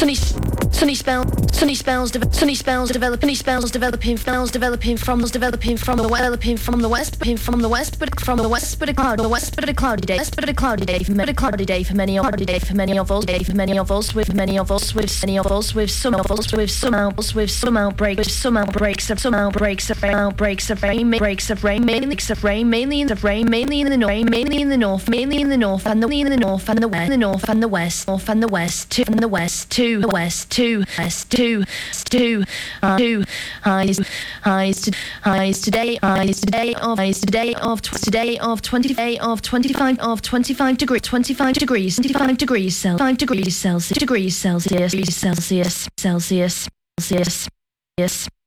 Sunny spells developing from the west, but a cloudy day for many of us with some outbreaks of rain, mainly in the north, and the west too. Highs today of 25 degrees Celsius.